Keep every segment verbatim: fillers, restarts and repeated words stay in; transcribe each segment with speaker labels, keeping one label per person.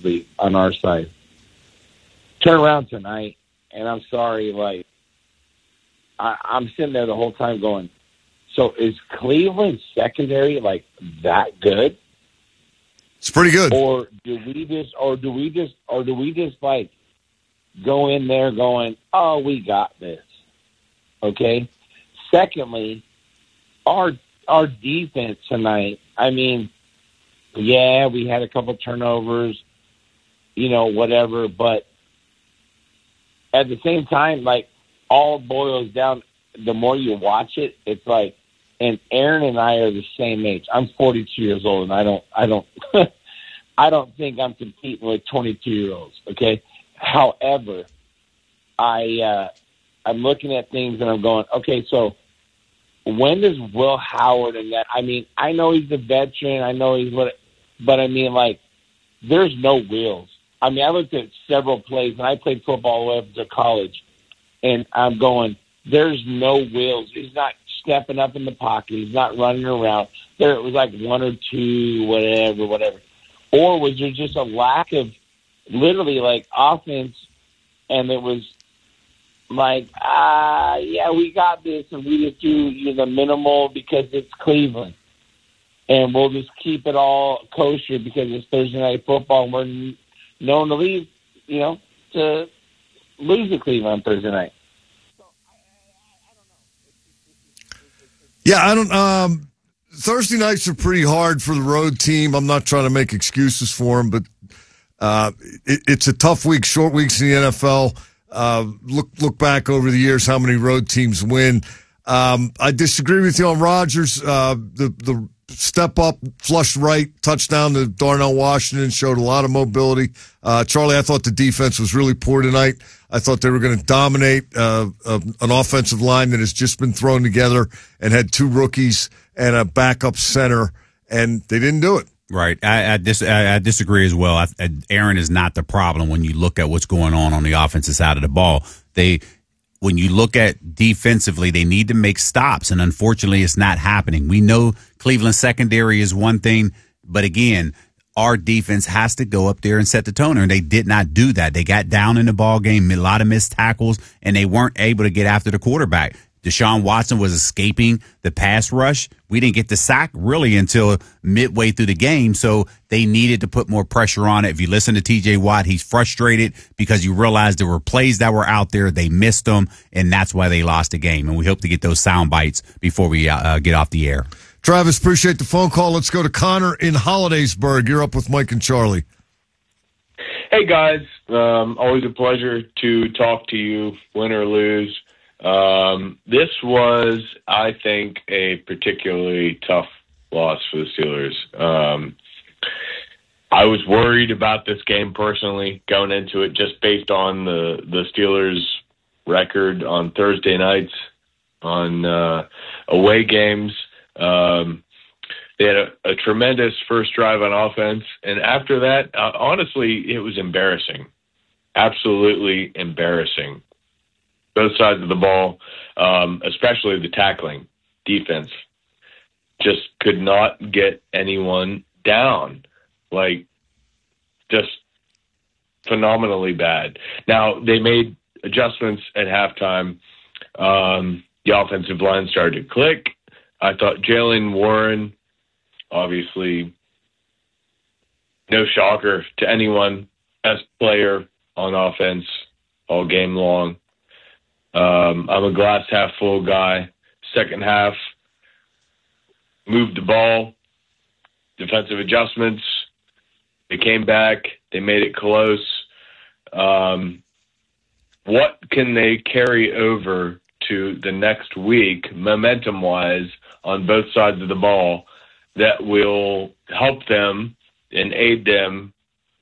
Speaker 1: defensively on our side. Turn around tonight, and I'm sorry, like, I, I'm sitting there the whole time going, so is Cleveland's secondary, like, that good?
Speaker 2: It's pretty good.
Speaker 1: Or do we just, or do we just, or do we just, like, go in there going, oh, we got this, okay? Secondly, our our defense tonight, I mean, yeah, we had a couple turnovers, you know, whatever, but at the same time, like, all boils down, the more you watch it, it's like, and Aaron and I are the same age. I'm forty-two years old, and I don't, I don't, I don't think I'm competing with twenty-two-year-olds, okay? However, I, uh, I'm looking at things, and I'm going, okay, so when does Will Howard and that, I mean, I know he's a veteran, I know he's what, but I mean, like, there's no wheels. I mean, I looked at several plays, and I played football all the way up to college, and I'm going, there's no wheels. He's not stepping up in the pocket. He's not running around. There it was like one or two, whatever, whatever. Or was there just a lack of literally like offense, and it was like, ah, uh, yeah, we got this, and we just do you know, the minimal because it's Cleveland. And we'll just keep it all kosher because it's Thursday night football, and we're known to leave, you know, to lose to Cleveland on Thursday night.
Speaker 2: Yeah, I don't. Um, Thursday nights are pretty hard for the road team. I'm not trying to make excuses for them, but uh, it, it's a tough week, short weeks in the N F L. Uh, look, look back over the years, how many road teams win. Um, I disagree with you on Rodgers. Uh, the the step up, flush right touchdown to Darnell Washington showed a lot of mobility. Uh, Charlie, I thought the defense was really poor tonight. I thought they were going to dominate uh, uh, an offensive line that has just been thrown together and had two rookies and a backup center, and they didn't do it.
Speaker 3: Right. I, I, dis- I, I disagree as well. I, I, Aaron is not the problem when you look at what's going on on the offensive side of the ball. They, when you look at defensively, they need to make stops, and unfortunately it's not happening. We know Cleveland secondary is one thing, but again, our defense has to go up there and set the tone, and they did not do that. They got down in the ball game, a lot of missed tackles, and they weren't able to get after the quarterback. Deshaun Watson was escaping the pass rush. We didn't get the sack really until midway through the game, so they needed to put more pressure on it. If you listen to T J Watt, he's frustrated because you realize there were plays that were out there. They missed them, and that's why they lost the game. And we hope to get those sound bites before we uh, get off the air.
Speaker 2: Travis, appreciate the phone call. Let's go to Connor in Hollidaysburg. You're up with Mike and Charlie.
Speaker 4: Hey, guys. Um, always a pleasure to talk to you, win or lose. Um, this was, I think, a particularly tough loss for the Steelers. Um, I was worried about this game personally going into it just based on the, the Steelers' record on Thursday nights on uh, away games. Um, they had a, a tremendous first drive on offense, and after that, uh, honestly, it was embarrassing. Absolutely embarrassing. Both sides of the ball, um, especially the tackling defense, just could not get anyone down. Like, just phenomenally bad. Now, they made adjustments at halftime. Um, the offensive line started to click. I thought Jaylen Warren, obviously, no shocker to anyone, best player on offense all game long. Um, I'm a glass half full guy. Second half, moved the ball, defensive adjustments. They came back. They made it close. Um, what can they carry over to the next week, momentum-wise, on both sides of the ball that will help them and aid them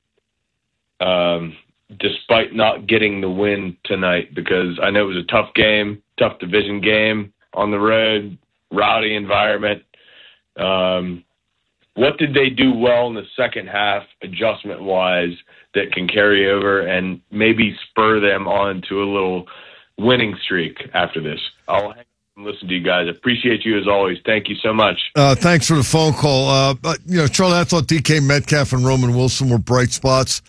Speaker 4: um, despite not getting the win tonight? Because I know it was a tough game, tough division game on the road, rowdy environment. Um, what did they do well in the second half, adjustment-wise, that can carry over and maybe spur them on to a little winning streak after this? I'll hang up and listen to you guys. Appreciate you as always. Thank you so much.
Speaker 2: Uh, thanks for the phone call. Uh, but, you know, Charlie, I thought D K Metcalf and Roman Wilson were bright spots.